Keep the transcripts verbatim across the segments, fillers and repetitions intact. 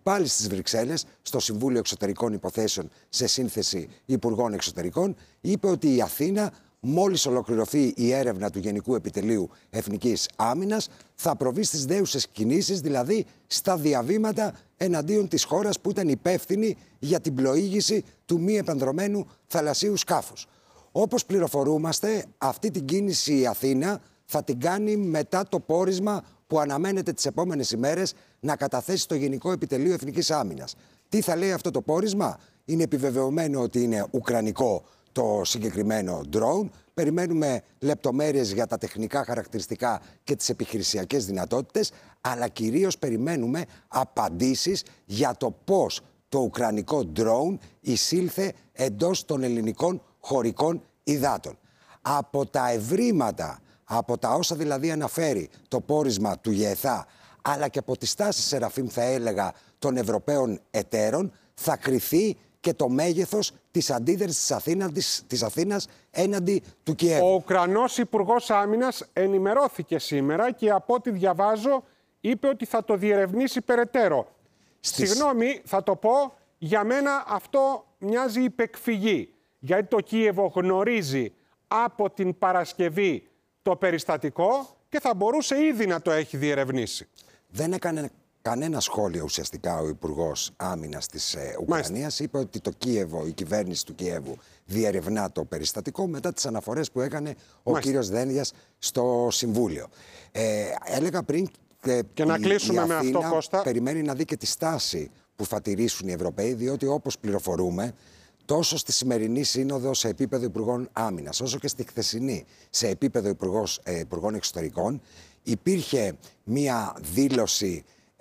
πάλι στις Βρυξέλλες, στο Συμβούλιο Εξωτερικών Υποθέσεων σε σύνθεση Υπουργών Εξωτερικών, είπε ότι η Αθήνα, μόλις ολοκληρωθεί η έρευνα του Γενικού Επιτελείου Εθνικής Άμυνας, θα προβεί στις δέουσες κινήσεις, δηλαδή στα διαβήματα εναντίον της χώρας που ήταν υπεύθυνη για την πλοήγηση του μη επανδρωμένου θαλασσίου σκάφους. Όπως πληροφορούμαστε, αυτή την κίνηση η Αθήνα θα την κάνει μετά το πόρισμα που αναμένεται τις επόμενες ημέρες να καταθέσει στο Γενικό Επιτελείο Εθνικής Άμυνας. Τι θα λέει αυτό το πόρισμα? Είναι επιβεβαιωμένο ότι είναι ουκρανικό το συγκεκριμένο drone. Περιμένουμε λεπτομέρειες για τα τεχνικά χαρακτηριστικά και τις επιχειρησιακές δυνατότητες, αλλά κυρίως περιμένουμε απαντήσεις για το πώς το ουκρανικό drone εισήλθε εντός των ελληνικών χωρικών υδάτων. Από τα ευρήματα, από τα όσα δηλαδή αναφέρει το πόρισμα του ΓΕΘΑ, αλλά και από τις τάσεις, Σεραφείμ, θα έλεγα, των Ευρωπαίων εταίρων, θα κριθεί και το μέγεθος της αντίδρασης της Αθήνας, της, της Αθήνας έναντι του Κιέβου. Ο Ουκρανός Υπουργός Άμυνας ενημερώθηκε σήμερα και από ό,τι διαβάζω είπε ότι θα το διερευνήσει περαιτέρω. Στις... Συγγνώμη, θα το πω, για μένα αυτό μοιάζει υπεκφυγή. Γιατί το Κίεβο γνωρίζει από την Παρασκευή το περιστατικό και θα μπορούσε ήδη να το έχει διερευνήσει. Δεν έκανε κανένα σχόλιο ουσιαστικά ο Υπουργός Άμυνας της ε, Ουκρανίας. Μάλιστα. Είπε ότι το Κίεβο, η κυβέρνηση του Κιέβου διερευνά το περιστατικό μετά τις αναφορές που έκανε ο Μάλιστα. κύριος Δένδιας στο Συμβούλιο. Ε, έλεγα πριν ε, και να κλείσουμε η Αθήνα με αυτό, Κώστα. Περιμένει να δει και τη στάση που θα τηρήσουν οι Ευρωπαίοι, διότι όπως πληροφορούμε, τόσο στη σημερινή σύνοδο σε επίπεδο Υπουργών Άμυνας, όσο και στη χθεσινή σε επίπεδο Υπουργός, ε, Υπουργών Εξωτερικών, υπήρχε μία δήλωση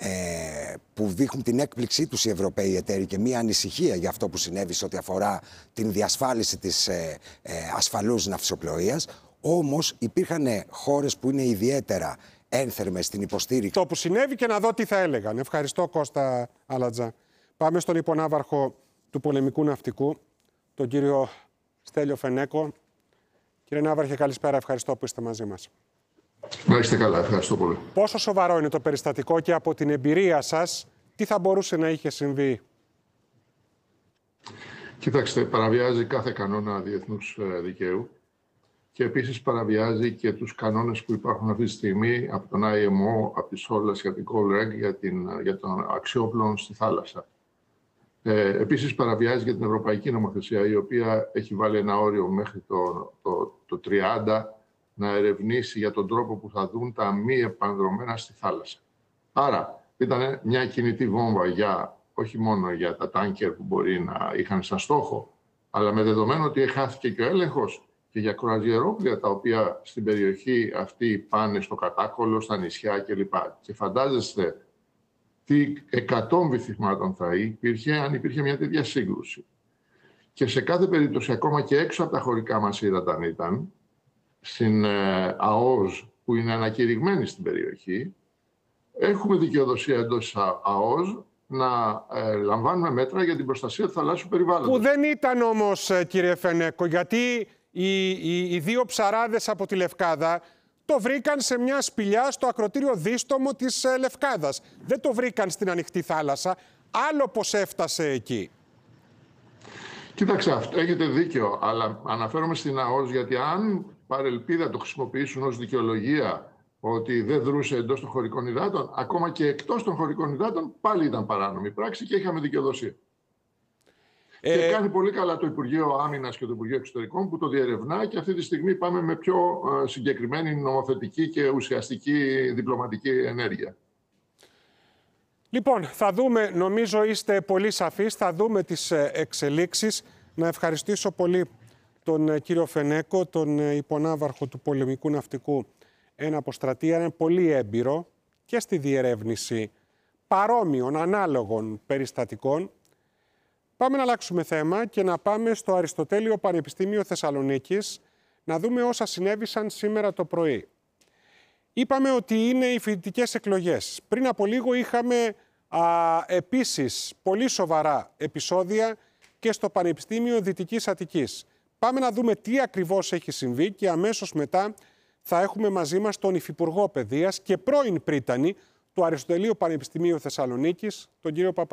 ε, που δείχνουν την έκπληξή τους οι Ευρωπαίοι εταίροι και μία ανησυχία για αυτό που συνέβη σε ό,τι αφορά την διασφάλιση της ε, ε, ασφαλούς ναυσιπλοείας. Όμως υπήρχαν χώρες που είναι ιδιαίτερα ένθερμες στην υποστήριξη. Το που συνέβη και να δω τι θα έλεγαν. Ευχαριστώ, Κώστα Αλατζά. Πάμε στον υπονάβαρχο του πολεμικού ναυτικού, τον κύριο Στέλιο Φενέκο. Κύριε Ναύαρχε, καλησπέρα. Ευχαριστώ που είστε μαζί μας. Να είστε καλά. Ευχαριστώ πολύ. Πόσο σοβαρό είναι το περιστατικό και από την εμπειρία σας, τι θα μπορούσε να είχε συμβεί? Κοιτάξτε, παραβιάζει κάθε κανόνα διεθνούς δικαίου και επίσης παραβιάζει και τους κανόνες που υπάρχουν αυτή τη στιγμή από τον άι εμ ο, από τη Solas και την Colreg για, την, για τον αξιόπλων στη θάλασσα. Ε, επίσης παραβιάζει και την Ευρωπαϊκή Νομοθεσία, η οποία έχει βάλει ένα όριο μέχρι το, το, το τριάντα να ερευνήσει για τον τρόπο που θα δουν τα μη επανδρομένα στη θάλασσα. Άρα ήταν μια κινητή βόμβα για, όχι μόνο για τα τάνκερ που μπορεί να είχαν σαν στόχο, αλλά με δεδομένο ότι χάθηκε και ο έλεγχος και για κρουαζιερόπλια τα οποία στην περιοχή αυτή πάνε στο κατάκολο, στα νησιά κλπ. Και φαντάζεστε τι εκατόμβοι θυμάτων θα υπήρχε αν υπήρχε μια τέτοια σύγκρουση. Και σε κάθε περίπτωση, ακόμα και έξω από τα χωρικά μας ύδατα αν ήταν, στην ε, ΑΟΣ που είναι ανακηρυγμένη στην περιοχή, έχουμε δικαιοδοσία εντός ΑΟΣ να ε, λαμβάνουμε μέτρα για την προστασία του θαλάσσιου περιβάλλοντος. Που δεν ήταν όμως, κύριε Φενέκο, γιατί οι, οι, οι δύο ψαράδες από τη Λευκάδα το βρήκαν σε μια σπηλιά στο ακρωτήριο Δίστομο της ε, Λευκάδας. Δεν το βρήκαν στην ανοιχτή θάλασσα. Άλλο πως έφτασε εκεί. Κοίταξε, αυτό έχετε δίκιο, αλλά αναφέρομαι στην ΑΟΣ γιατί αν παρελπίδα το χρησιμοποιήσουν ως δικαιολογία ότι δεν δρούσε εντός των χωρικών υδάτων, ακόμα και εκτός των χωρικών υδάτων πάλι ήταν παράνομη πράξη και είχαμε δικαιοδοσία. Ε... Και κάνει πολύ καλά το Υπουργείο Άμυνας και το Υπουργείο Εξωτερικών που το διερευνά και αυτή τη στιγμή πάμε με πιο συγκεκριμένη νομοθετική και ουσιαστική διπλωματική ενέργεια. Λοιπόν, θα δούμε, νομίζω είστε πολύ σαφείς, θα δούμε τις εξελίξεις. Να ευχαριστήσω πολύ τον κύριο Φενέκο, τον υπονάβαρχο του πολεμικού ναυτικού ένα αποστρατεία, είναι πολύ έμπειρο και στη διερεύνηση παρόμοιων, ανάλογων περιστατικών. Πάμε να αλλάξουμε θέμα και να πάμε στο Αριστοτέλειο Πανεπιστήμιο Θεσσαλονίκης να δούμε όσα συνέβησαν σήμερα το πρωί. Είπαμε ότι είναι οι φοιτητικές εκλογές. Πριν από λίγο είχαμε α, επίσης πολύ σοβαρά επεισόδια και στο Πανεπιστήμιο Δυτικής Αττικής. Πάμε να δούμε τι ακριβώς έχει συμβεί και αμέσως μετά θα έχουμε μαζί μας τον Υφυπουργό Παιδείας και πρώην πρίτανη του Αριστοτελείου Πανεπιστημίου Θεσσαλονίκης, τον κύριο Παπα.